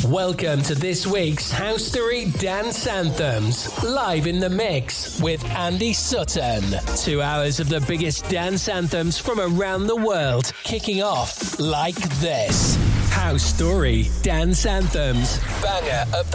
Welcome to this week's House Story Dance Anthems, live in the mix with Andy Sutton. 2 hours of the biggest dance anthems from around the world, kicking off like this. House Story Dance Anthems, banger of